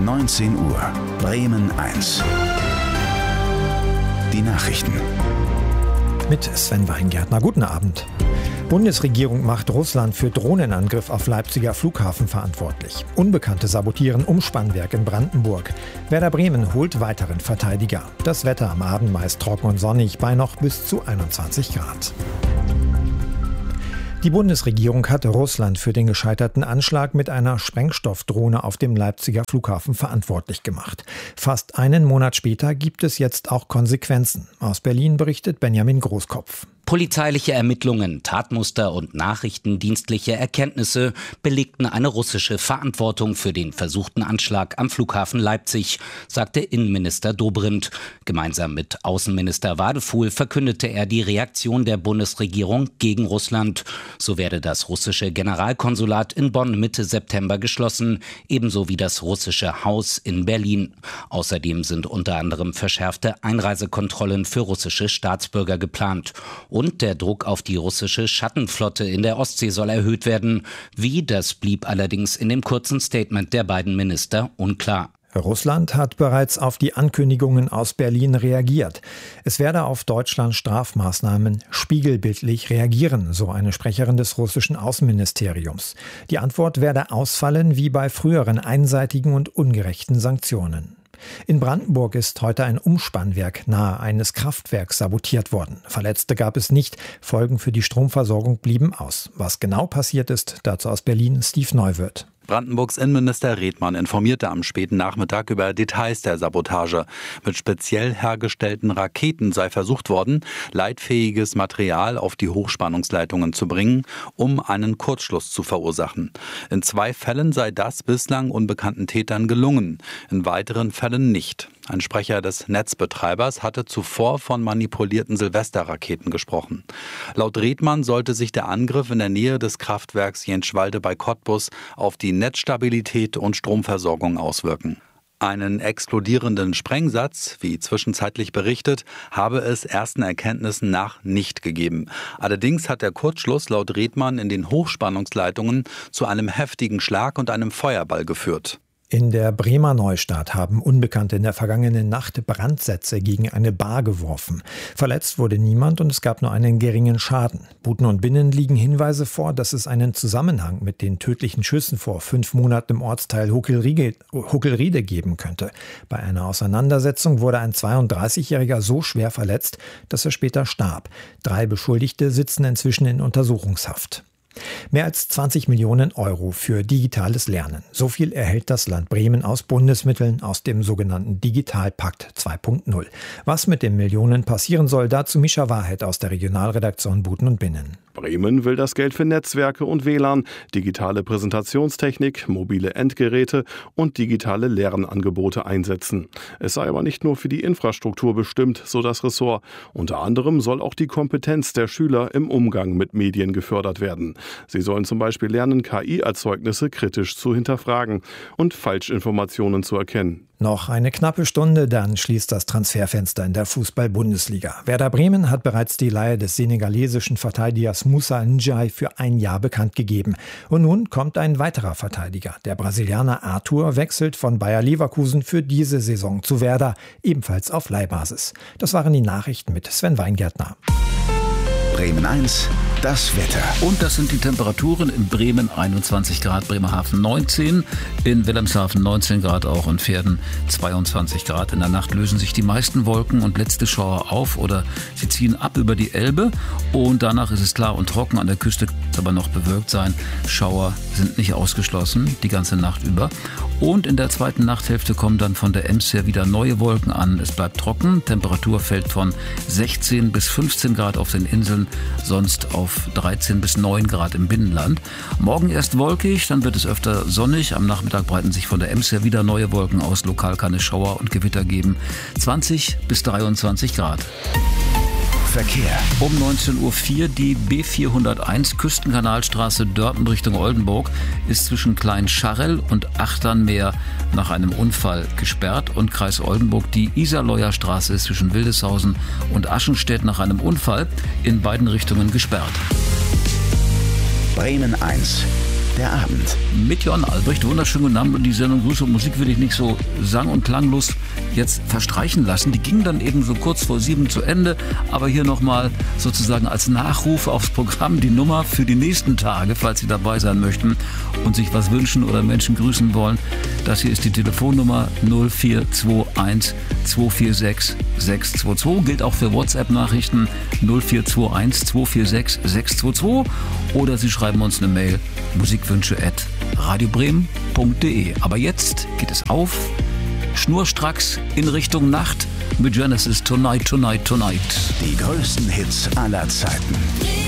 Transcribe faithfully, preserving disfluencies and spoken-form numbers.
neunzehn Uhr. Bremen eins. Die Nachrichten. Mit Sven Weingärtner. Guten Abend. Bundesregierung macht Russland für Drohnenangriff auf Leipziger Flughafen verantwortlich. Unbekannte sabotieren Umspannwerk in Brandenburg. Werder Bremen holt weiteren Verteidiger. Das Wetter am Abend meist trocken und sonnig bei noch bis zu einundzwanzig Grad. Die Bundesregierung hat Russland für den gescheiterten Anschlag mit einer Sprengstoffdrohne auf dem Leipziger Flughafen verantwortlich gemacht. Fast einen Monat später gibt es jetzt auch Konsequenzen. Aus Berlin berichtet Benjamin Großkopf. Polizeiliche Ermittlungen, Tatmuster und nachrichtendienstliche Erkenntnisse belegten eine russische Verantwortung für den versuchten Anschlag am Flughafen Leipzig, sagte Innenminister Dobrindt. Gemeinsam mit Außenminister Wadefuhl verkündete er die Reaktion der Bundesregierung gegen Russland. So werde das russische Generalkonsulat in Bonn Mitte September geschlossen, ebenso wie das russische Haus in Berlin. Außerdem sind unter anderem verschärfte Einreisekontrollen für russische Staatsbürger geplant. Und der Druck auf die russische Schattenflotte in der Ostsee soll erhöht werden. Wie, das blieb allerdings in dem kurzen Statement der beiden Minister unklar. Russland hat bereits auf die Ankündigungen aus Berlin reagiert. Es werde auf Deutschlands Strafmaßnahmen spiegelbildlich reagieren, so eine Sprecherin des russischen Außenministeriums. Die Antwort werde ausfallen wie bei früheren einseitigen und ungerechten Sanktionen. In Brandenburg ist heute ein Umspannwerk nahe eines Kraftwerks sabotiert worden. Verletzte gab es nicht, Folgen für die Stromversorgung blieben aus. Was genau passiert ist, dazu aus Berlin Steve Neuwirth. Brandenburgs Innenminister Redmann informierte am späten Nachmittag über Details der Sabotage. Mit speziell hergestellten Raketen sei versucht worden, leitfähiges Material auf die Hochspannungsleitungen zu bringen, um einen Kurzschluss zu verursachen. In zwei Fällen sei das bislang unbekannten Tätern gelungen, in weiteren Fällen nicht. Ein Sprecher des Netzbetreibers hatte zuvor von manipulierten Silvesterraketen gesprochen. Laut Redmann sollte sich der Angriff in der Nähe des Kraftwerks Jenschwalde bei Cottbus auf die Netzstabilität und Stromversorgung auswirken. Einen explodierenden Sprengsatz, wie zwischenzeitlich berichtet, habe es ersten Erkenntnissen nach nicht gegeben. Allerdings hat der Kurzschluss laut Redmann in den Hochspannungsleitungen zu einem heftigen Schlag und einem Feuerball geführt. In der Bremer Neustadt haben Unbekannte in der vergangenen Nacht Brandsätze gegen eine Bar geworfen. Verletzt wurde niemand und es gab nur einen geringen Schaden. Buten und Binnen liegen Hinweise vor, dass es einen Zusammenhang mit den tödlichen Schüssen vor fünf Monaten im Ortsteil Huckelriede, Huckelriede geben könnte. Bei einer Auseinandersetzung wurde ein zweiunddreißigjähriger so schwer verletzt, dass er später starb. Drei Beschuldigte sitzen inzwischen in Untersuchungshaft. Mehr als zwanzig Millionen Euro für digitales Lernen. So viel erhält das Land Bremen aus Bundesmitteln aus dem sogenannten Digitalpakt zwei Punkt null. Was mit den Millionen passieren soll, dazu Mischa Wahrheit aus der Regionalredaktion Buten und Binnen. Bremen will das Geld für Netzwerke und W L A N, digitale Präsentationstechnik, mobile Endgeräte und digitale Lernangebote einsetzen. Es sei aber nicht nur für die Infrastruktur bestimmt, so das Ressort. Unter anderem soll auch die Kompetenz der Schüler im Umgang mit Medien gefördert werden. Sie sollen zum Beispiel lernen, K I-Erzeugnisse kritisch zu hinterfragen und Falschinformationen zu erkennen. Noch eine knappe Stunde, dann schließt das Transferfenster in der Fußball-Bundesliga. Werder Bremen hat bereits die Leihe des senegalesischen Verteidigers Moussa Ndiaye für ein Jahr bekannt gegeben. Und nun kommt ein weiterer Verteidiger. Der Brasilianer Arthur wechselt von Bayer Leverkusen für diese Saison zu Werder, ebenfalls auf Leihbasis. Das waren die Nachrichten mit Sven Weingärtner. Bremen eins, das Wetter. Und das sind die Temperaturen: in Bremen einundzwanzig Grad, Bremerhaven neunzehn, in Wilhelmshaven neunzehn Grad, auch in Verden zweiundzwanzig Grad. In der Nacht lösen sich die meisten Wolken und letzte Schauer auf oder sie ziehen ab über die Elbe. Und danach ist es klar und trocken. An der Küste kann es aber noch bewölkt sein. Schauer sind nicht ausgeschlossen, die ganze Nacht über. Und in der zweiten Nachthälfte kommen dann von der Ems her wieder neue Wolken an. Es bleibt trocken. Temperatur fällt von sechzehn bis fünfzehn Grad auf den Inseln, sonst auf dreizehn bis neun Grad im Binnenland. Morgen erst wolkig, dann wird es öfter sonnig. Am Nachmittag breiten sich von der Ems her wieder neue Wolken aus. Lokal kann es Schauer und Gewitter geben. zwanzig bis dreiundzwanzig Grad. Verkehr. Um neunzehn Uhr vier die B vierhunderteins Küstenkanalstraße Dortmund Richtung Oldenburg ist zwischen Klein-Scharrel und Achternmeer nach einem Unfall gesperrt und Kreis Oldenburg die Iserleuer Straße ist zwischen Wildeshausen und Aschenstedt nach einem Unfall in beiden Richtungen gesperrt. Bremen eins, der Abend. Mit Jon Albrecht, wunderschönen guten Abend. Und die Sendung Grüße und Musik will ich nicht so sang- und klanglos jetzt verstreichen lassen. Die ging dann eben so kurz vor sieben zu Ende. Aber hier nochmal sozusagen als Nachruf aufs Programm die Nummer für die nächsten Tage, falls Sie dabei sein möchten und sich was wünschen oder Menschen grüßen wollen. Das hier ist die Telefonnummer null vier zwei eins zwei vier sechs sechs zwei zwei. Gilt auch für WhatsApp-Nachrichten null vier zwei eins zwei vier sechs sechs zwei zwei. Oder Sie schreiben uns eine Mail musikwünsche at radiobremen punkt de. Aber jetzt geht es auf, schnurstracks in Richtung Nacht mit Genesis Tonight, Tonight, Tonight. Die größten Hits aller Zeiten.